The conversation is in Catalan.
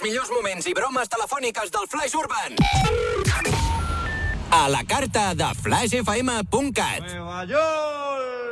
millors moments i bromes telefòniques del Flaix Urban. A la carta de flashfm.cat. Nueva York!